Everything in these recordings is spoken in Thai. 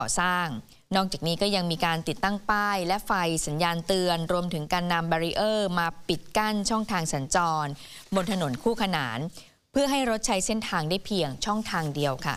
ก่อสร้างนอกจากนี้ก็ยังมีการติดตั้งป้ายและไฟสัญญาณเตือนรวมถึงการนำแบรีเออร์มาปิดกั้นช่องทางสัญจรบนถนนคู่ขนานเพื่อให้รถใช้เส้นทางได้เพียงช่องทางเดียวค่ะ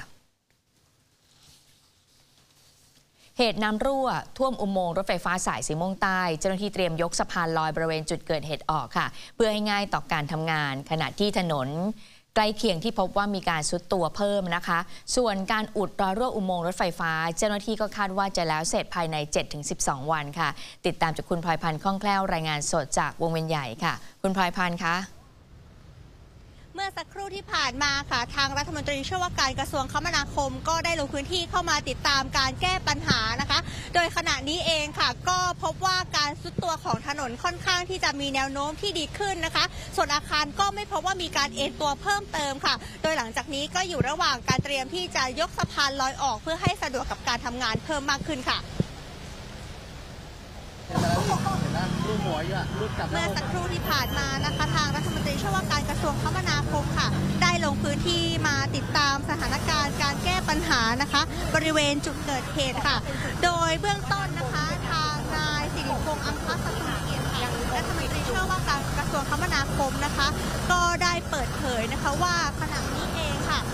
เหตุน้ำรั่วท่วมอุโมงค์รถไฟฟ้าสายสีม่วงใต้เจ้าหน้าที่เตรียมยกสะพานลอยบริเวณจุดเกิดเหตุออกค่ะเพื่อให้ง่ายต่อการทำงานขณะที่ถนนใกล้เคียงที่พบว่ามีการทรุดตัวเพิ่มนะคะส่วนการอุดรอยรั่วอุโมงค์รถไฟฟ้าเจ้าหน้าที่ก็คาดว่าจะแล้วเสร็จภายใน 7-12 วันค่ะติดตามจากคุณพลอยพันธ์คล่องแคล่วรายงานสดจากวงเวียนใหญ่ค่ะคุณพลอยพันธ์คะเมื่อสักครู่ที่ผ่านมาค่ะทางรัฐมนตรีช่วยว่าการกระทรวงคมนาคมก็ได้ลงพื้นที่เข้ามาติดตามการแก้ปัญหานะคะโดยขณะนี้เองค่ะก็พบว่าการทรุดตัวของถนนค่อนข้างที่จะมีแนวโน้มที่ดีขึ้นนะคะส่วนอาคารก็ไม่พบว่ามีการเอ็นตัวเพิ่มเติมค่ะโดยหลังจากนี้ก็อยู่ระหว่างการเตรียมที่จะยกสะพานลอยออกเพื่อให้สะดวกกับการทำงานเพิ่มมากขึ้นค่ะเมื่อสักครู่ที่ผ่านมานะคะทางรัฐมนตรีช่วยว่าการกระทรวงคมนาคมค่ะได้ลงพื้นที่มาติดตามสถานการณ์การแก้ปัญหานะคะบริเวณจุดเกิดเหตุค่ะโดยเบื้องต้นนะคะทางนายสิริพงษ์อังคสกุลเกียรติค่ะรัฐมนตรีช่วยว่าการกระทรวงคมนาคมนะคะก็ได้เปิดเผยนะคะว่าขณะนี้เองค่ะ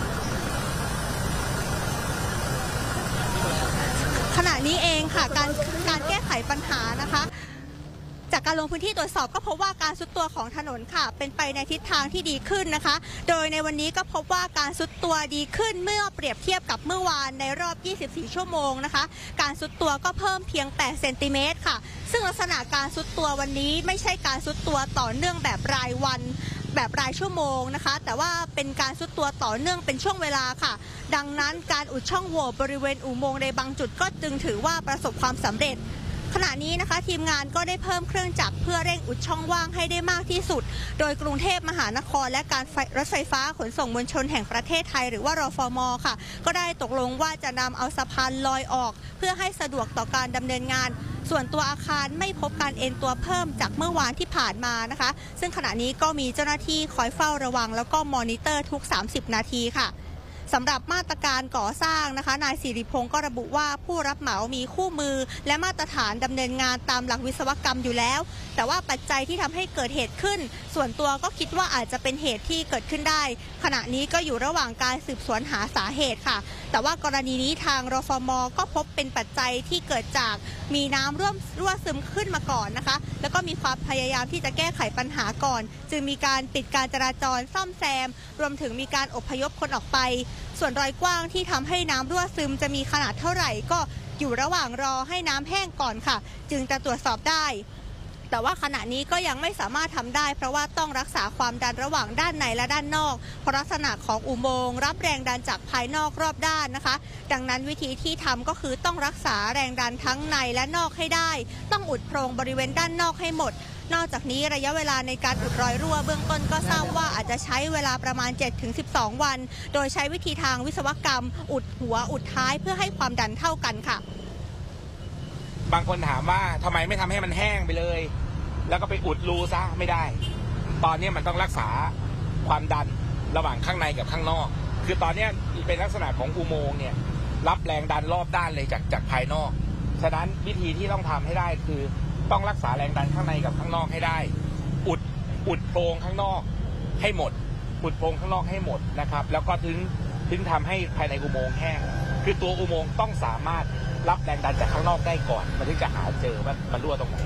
การแก้ไขปัญหานะคะจากการลงพื้นที่ตรวจสอบก็พบว่าการทรุดตัวของถนนค่ะเป็นไปในทิศทางที่ดีขึ้นนะคะโดยในวันนี้ก็พบว่าการทรุดตัวดีขึ้นเมื่อเปรียบเทียบกับเมื่อวานในรอบ 24 ชั่วโมงนะคะการทรุดตัวก็เพิ่มเพียง 8 เซนติเมตรค่ะซึ่งลักษณะการทรุดตัววันนี้ไม่ใช่การทรุดตัวต่อเนื่องแบบรายวันแบบรายชั่วโมงนะคะแต่ว่าเป็นการทรุดตัวต่อเนื่องเป็นช่วงเวลาค่ะดังนั้นการอุดช่องโหว่บริเวณอุโมงค์ในบางจุดก็จึงถือว่าประสบความสำเร็จขณะนี้นะคะทีมงานก็ได้เพิ่มเครื่องจักรเพื่อเร่งอุดช่องว่างให้ได้มากที่สุดโดยกรุงเทพมหานครและการรถไฟฟ้าขนส่งมวลชนแห่งประเทศไทยหรือว่ารฟม.ค่ะก็ได้ตกลงว่าจะนำเอาสะพานลอยออกเพื่อให้สะดวกต่อการดำเนินงานส่วนตัวอาคารไม่พบการเอ็นตัวเพิ่มจากเมื่อวานที่ผ่านมานะคะซึ่งขณะนี้ก็มีเจ้าหน้าที่คอยเฝ้าระวังแล้วก็มอนิเตอร์ทุก30นาทีค่ะสำหรับมาตรการก่อสร้างนะคะนายสิริพงศ์ก็ระบุว่าผู้รับเหมามีคู่มือและมาตรฐานดำเนินงานตามหลักวิศวกรรมอยู่แล้วแต่ว่าปัจจัยที่ทำให้เกิดเหตุขึ้นส่วนตัวก็คิดว่าอาจจะเป็นเหตุที่เกิดขึ้นได้ขณะนี้ก็อยู่ระหว่างการสืบสวนหาสาเหตุค่ะแต่ว่ากรณีนี้ทางรฟม.ก็พบเป็นปัจจัยที่เกิดจากมีน้ำรั่วซึมขึ้นมาก่อนนะคะแล้วก็มีความพยายามที่จะแก้ไขปัญหาก่อนจึงมีการปิดการจราจรซ่อมแซมรวมถึงมีการอพยพคนออกไปส่วนรอยกว้างที่ทำให้น้ำรั่วซึมจะมีขนาดเท่าไหร่ก็อยู่ระหว่างรอให้น้ำแห้งก่อนค่ะจึงจะตรวจสอบได้แต่ว่าขณะนี้ก็ยังไม่สามารถทำได้เพราะว่าต้องรักษาความดันระหว่างด้านในและด้านนอกเพราะลักษณะของอุโมงค์รับแรงดันจากภายนอกรอบด้านนะคะดังนั้นวิธีที่ทำก็คือต้องรักษาแรงดันทั้งในและนอกให้ได้ต้องอุดโพรงบริเวณด้านนอกให้หมดนอกจากนี้ระยะเวลาในการอุดรอยรั่วเบื้องต้นก็ทราบว่าอาจจะใช้เวลาประมาณ 7-12 วันโดยใช้วิธีทางวิศวกรรมอุดหัวอุดท้ายเพื่อให้ความดันเท่ากันค่ะบางคนถามว่าทำไมไม่ทำให้มันแห้งไปเลยแล้วก็ไปอุดรูซะไม่ได้ตอนนี้มันต้องรักษาความดันระหว่างข้างในกับข้างนอกคือตอนนี้เป็นลักษณะของอุโมงค์เนี่ยรับแรงดันรอบด้านเลยจากภายนอกฉะนั้นวิธีที่ต้องทำให้ได้คือต้องรักษาแรงดันข้างในกับข้างนอกให้ได้อุดโพรงข้างนอกให้หมดอุดโพรงข้างนอกให้หมดนะครับแล้วก็ถึงทำให้ภายในอุโมงค์แห้งคือตัวอุโมงค์ต้องสามารถรับแรงดันจากข้างนอกได้ก่อนมันถึงจะหาเจอว่ามันรั่วตรงไหน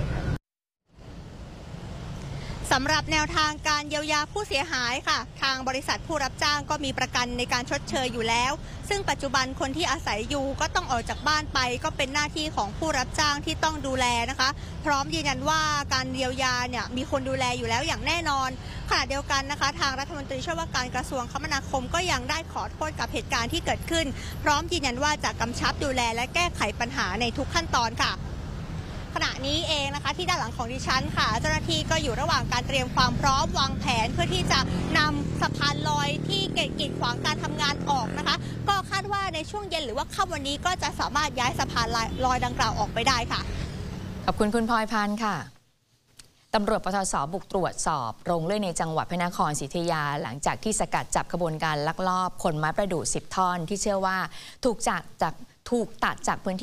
สำหรับแนวทางการเยียวยาผู้เสียหายค่ะทางบริษัทผู้รับจ้างก็มีประกันในการชดเชยอยู่แล้วซึ่งปัจจุบันคนที่อาศัยอยู่ก็ต้องออกจากบ้านไปก็เป็นหน้าที่ของผู้รับจ้างที่ต้องดูแลนะคะพร้อมยืนยันว่าการเยียวยาเนี่ยมีคนดูแลอยู่แล้วอย่างแน่นอนขณะเดียวกันนะคะทางรัฐมนตรีช่วยว่าการกระทรวงคมนาคมก็ยังได้ขอโทษกับเหตุการณ์ที่เกิดขึ้นพร้อมยืนยันว่าจะกำชับดูแลและแก้ไขปัญหาในทุกขั้นตอนค่ะขณะนี้เองนะคะที่ด้านหลังของดิฉันค่ะเจ้าหน้าที่ก็อยู่ระหว่างการเตรียมความพร้อมวางแผนเพื่อที่จะนำสะพานลอยที่กีดขวางการทำงานออกนะคะก็คาดว่าในช่วงเย็นหรือว่าค่ำวันนี้ก็จะสามารถย้ายสะพานลอยดังกล่าวออกไปได้ค่ะขอบคุณคุณพลอยพันธ์ค่ะตำรวจปทศ.บุกตรวจสอบโรงเลื่อยในจังหวัดพระนครศรีอยุธยาหลังจากที่สกัดจับขบวนการลักลอบขนไม้ประดู่10 ท่อนที่เชื่อว่าถูกถูกตัดจากพื้นที่